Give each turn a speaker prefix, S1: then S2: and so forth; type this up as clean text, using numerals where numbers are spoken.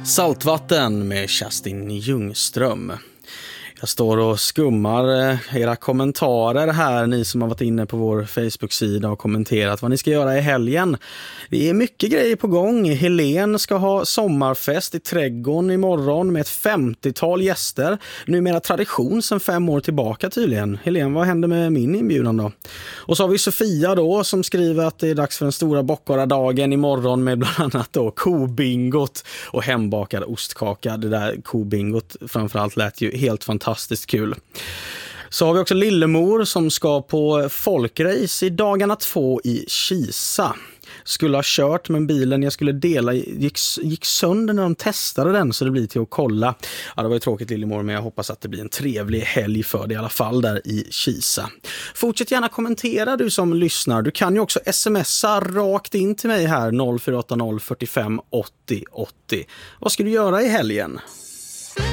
S1: Saltvatten med Kerstin Ljungström. Jag står och skummar era kommentarer här, ni som har varit inne på vår Facebook-sida och kommenterat vad ni ska göra i helgen. Det är mycket grejer på gång. Helen ska ha sommarfest i trädgården imorgon med ett 50-tal gäster. Numera tradition sedan 5 år tillbaka tydligen. Helen, vad händer med min inbjudan då? Och så har vi Sofia då som skriver att det är dags för den stora bockoradagen imorgon med bland annat då kobingot och hembakad ostkaka. Det där kobingot framförallt lät ju helt fantastiskt kul. Så har vi också Lillemor som ska på folkrace i dagarna 2 i Kisa. Skulle ha kört, men bilen jag skulle dela gick sönder när de testade den, så det blir till att kolla. Ja, det var ju tråkigt Lillemor, men jag hoppas att det blir en trevlig helg för det i alla fall där i Kisa. Fortsätt gärna kommentera du som lyssnar. Du kan ju också smsa rakt in till mig här 0480 45 80 80. Vad ska du göra i helgen?